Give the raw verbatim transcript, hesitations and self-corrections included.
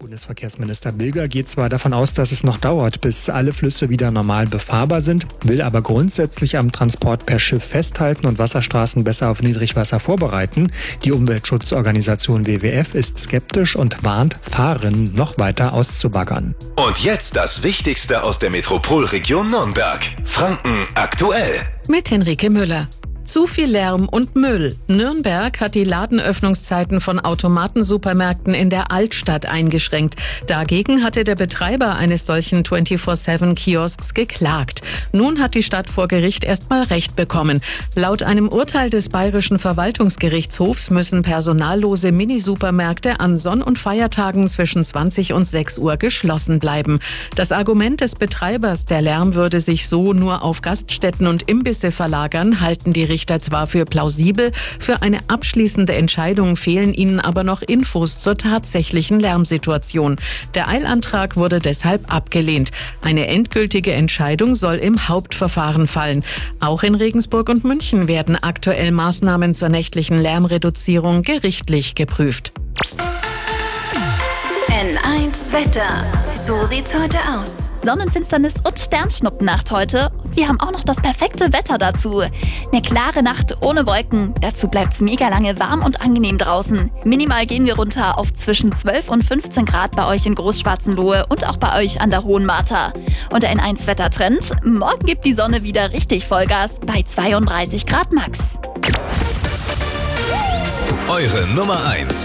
Bundesverkehrsminister Bilger geht zwar davon aus, dass es noch dauert, bis alle Flüsse wieder normal befahrbar sind, will aber grundsätzlich am Transport per Schiff festhalten und Wasserstraßen besser auf Niedrigwasser vorbereiten. Die Umweltschutzorganisation W W F ist skeptisch und warnt, Fahrerinnen noch weiter auszubaggern. Und jetzt das Wichtigste aus der Metropolregion Nürnberg. Franken aktuell. Mit Henrike Müller. Zu viel Lärm und Müll. Nürnberg hat die Ladenöffnungszeiten von Automatensupermärkten in der Altstadt eingeschränkt. Dagegen hatte der Betreiber eines solchen vierundzwanzig sieben Kiosks geklagt. Nun hat die Stadt vor Gericht erstmal Recht bekommen. Laut einem Urteil des Bayerischen Verwaltungsgerichtshofs müssen personallose Minisupermärkte an Sonn- und Feiertagen zwischen zwanzig und sechs Uhr geschlossen bleiben. Das Argument des Betreibers, der Lärm würde sich so nur auf Gaststätten und Imbisse verlagern, halten die Richter zwar für plausibel, für eine abschließende Entscheidung fehlen ihnen aber noch Infos zur tatsächlichen Lärmsituation. Der Eilantrag wurde deshalb abgelehnt. Eine endgültige Entscheidung soll im Hauptverfahren fallen. Auch in Regensburg und München werden aktuell Maßnahmen zur nächtlichen Lärmreduzierung gerichtlich geprüft. N eins Wetter. So sieht's heute aus. Sonnenfinsternis und Sternschnuppennacht heute. Wir haben auch noch das perfekte Wetter dazu. Eine klare Nacht ohne Wolken. Dazu bleibt's mega lange warm und angenehm draußen. Minimal gehen wir runter auf zwischen zwölf und fünfzehn Grad bei euch in Großschwarzenlohe und auch bei euch an der Hohen Martha. Und der N eins Wettertrend. Morgen gibt die Sonne wieder richtig Vollgas bei zweiunddreißig Grad max. Eure Nummer eins